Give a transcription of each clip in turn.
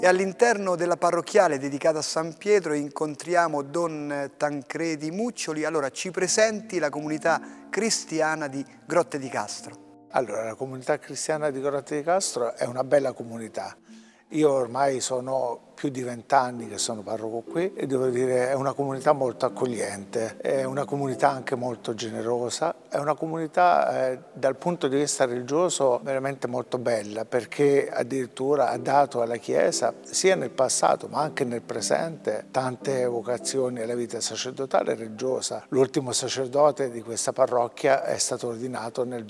E all'interno della parrocchiale dedicata a San Pietro incontriamo Don Tancredi Muccioli. Allora, ci presenti la comunità cristiana di Grotte di Castro. Allora, la comunità cristiana di Grotte di Castro è una bella comunità. Io ormai sono più di 20 anni che sono parroco qui e devo dire è una comunità molto accogliente, è una comunità anche molto generosa, è una comunità dal punto di vista religioso veramente molto bella, perché addirittura ha dato alla Chiesa sia nel passato ma anche nel presente tante vocazioni alla vita sacerdotale e religiosa. L'ultimo sacerdote di questa parrocchia è stato ordinato nel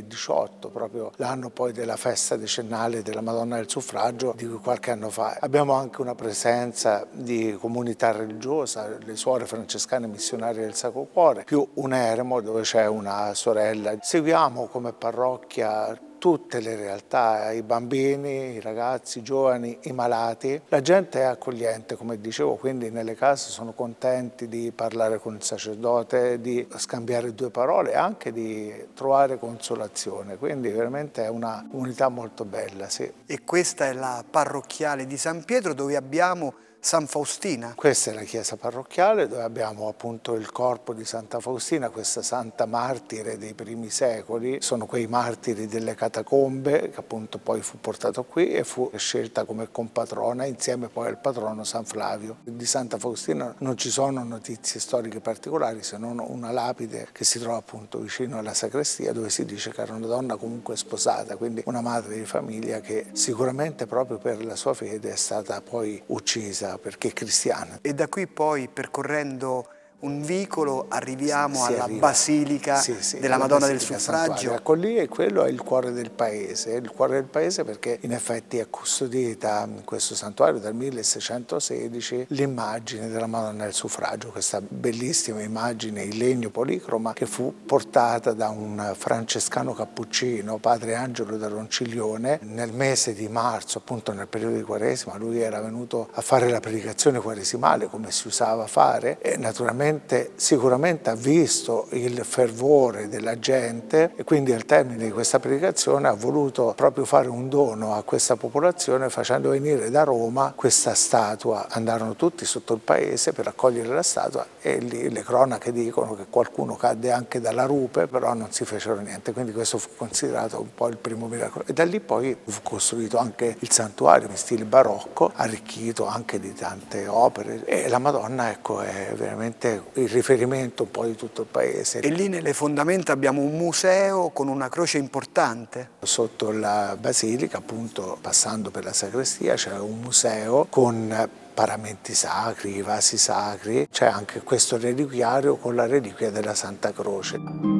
2018, proprio l'anno poi della festa decennale della Madonna del Suffragio di qualche anno fa. Abbiamo anche una presenza di comunità religiosa, le suore francescane missionarie del Sacro Cuore, più un eremo dove c'è una sorella. Seguiamo come parrocchia tutte le realtà, i bambini, i ragazzi, i giovani, i malati. La gente è accogliente, come dicevo, quindi nelle case sono contenti di parlare con il sacerdote, di scambiare due parole e anche di trovare consolazione. Quindi veramente è una comunità molto bella, sì. E questa è la parrocchiale di San Pietro, dove abbiamo San Faustina. Questa è la chiesa parrocchiale dove abbiamo appunto il corpo di Santa Faustina, questa santa martire dei primi secoli. Sono quei martiri delle catacombe che appunto poi fu portato qui e fu scelta come compatrona insieme poi al patrono San Flavio. Di Santa Faustina non ci sono notizie storiche particolari se non una lapide che si trova appunto vicino alla sacrestia dove si dice che era una donna comunque sposata, quindi una madre di famiglia che sicuramente proprio per la sua fede è stata poi uccisa perché è cristiana. E da qui poi, percorrendo un vicolo, arriviamo alla Basilica della Madonna del Suffragio. Ecco lì e quello è il cuore del paese perché in effetti è custodita in questo santuario dal 1616 l'immagine della Madonna del Suffragio, questa bellissima immagine in legno policroma che fu portata da un francescano cappuccino, padre Angelo da Ronciglione, nel mese di marzo, appunto nel periodo di Quaresima. Lui era venuto a fare la predicazione quaresimale come si usava fare e naturalmente sicuramente ha visto il fervore della gente e quindi al termine di questa predicazione ha voluto proprio fare un dono a questa popolazione facendo venire da Roma questa statua. Andarono tutti sotto il paese per accogliere la statua e lì le cronache dicono che qualcuno cadde anche dalla rupe, però non si fecero niente, quindi questo fu considerato un po' il primo miracolo. E da lì poi fu costruito anche il santuario in stile barocco, arricchito anche di tante opere e la Madonna, ecco, è veramente il riferimento un po' di tutto il paese. E lì nelle fondamenta abbiamo un museo con una croce importante. Sotto la basilica, appunto passando per la sacrestia, c'è un museo con paramenti sacri, vasi sacri, c'è anche questo reliquiario con la reliquia della Santa Croce.